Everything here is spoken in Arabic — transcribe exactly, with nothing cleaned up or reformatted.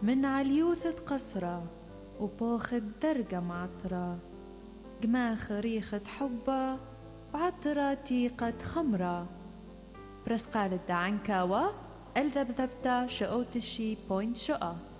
من عليوثة قصرة وبوخد درجة معطرة، جماخ ريخة حبة بعطرة تيقة خمرة. برسقال الدعنكاوة الذبذبتا شقوتشي بوينت شقة.